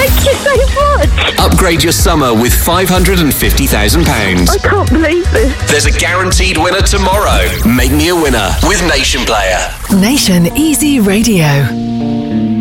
Thank you so much. Upgrade your summer with £550,000. I can't believe this. There's a guaranteed winner tomorrow. Make me a winner with Nation Player. Nation Easy Radio.